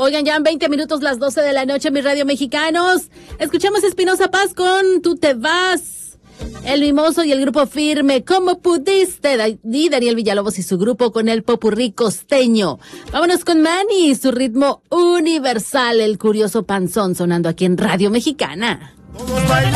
Oigan, ya en 20 minutos las 12 de la noche, mis radio mexicanos. Escuchamos Espinosa Paz con Tú te vas. El Mimoso y el grupo Firme, ¿cómo pudiste? Y Daniel Villalobos y su grupo con el popurrí costeño. Vámonos con Manny, su ritmo universal, el curioso panzón, sonando aquí en Radio Mexicana.